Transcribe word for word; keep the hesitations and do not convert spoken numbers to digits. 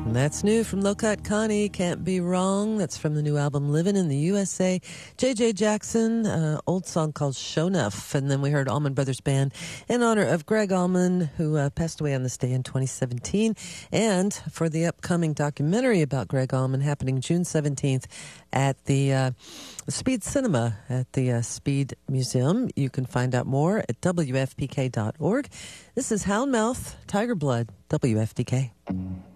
And that's new from Low Cut Connie, Can't Be Wrong. That's from the new album Living in the U S A. J J Jackson, uh, old song called Show Nuff. And then we heard Allman Brothers Band in honor of Greg Allman, who uh, passed away on this day in twenty seventeen. And for the upcoming documentary about Greg Allman happening June seventeenth at the uh, Speed Cinema at the uh, Speed Museum. You can find out more at W F P K dot org. This is Houndmouth, Tiger Blood, W F D K.